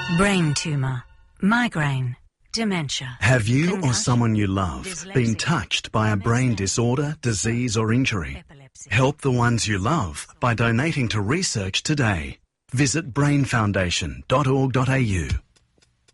Brain tumour, migraine, dementia. Have you or concussion, someone you love been dyslexia, touched by a brain disorder, disease or injury? epilepsy. Help the ones you love by donating to research today. Visit brainfoundation.org.au.